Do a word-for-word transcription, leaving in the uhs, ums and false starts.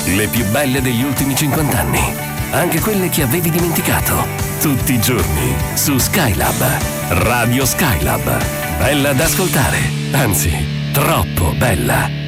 Le più belle degli ultimi cinquanta anni. Anche quelle che avevi dimenticato. Tutti i giorni su Skylab. Radio Skylab. Bella da ascoltare. Anzi, troppo bella.